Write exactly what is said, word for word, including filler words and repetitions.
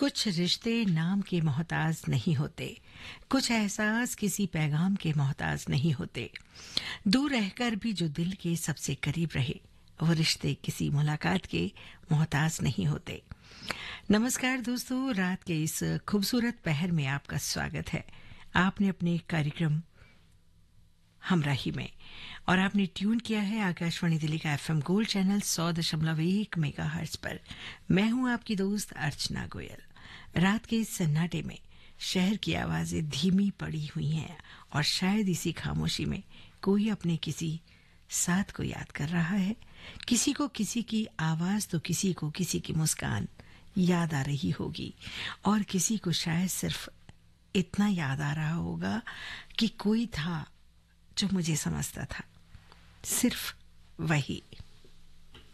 कुछ रिश्ते नाम के मोहताज नहीं होते, कुछ एहसास किसी पैगाम के मोहताज नहीं होते। दूर रहकर भी जो दिल के सबसे करीब रहे, वो रिश्ते किसी मुलाकात के मोहताज नहीं होते। नमस्कार दोस्तों, रात के इस खूबसूरत पहर में आपका स्वागत है। आपने अपने कार्यक्रम हमराही में और आपने ट्यून किया है आकाशवाणी दिल्ली का एफएम गोल्ड चैनल सौ दशमलव एक मेगा हर्ट्ज पर। मैं हूं आपकी दोस्त अर्चना गोयल। रात के इस सन्नाटे में शहर की आवाजें धीमी पड़ी हुई हैं और शायद इसी खामोशी में कोई अपने किसी साथ को याद कर रहा है। किसी को किसी की आवाज तो किसी को किसी की मुस्कान याद आ रही होगी और किसी को शायद सिर्फ इतना याद आ रहा होगा कि कोई था जो मुझे समझता था, सिर्फ वही।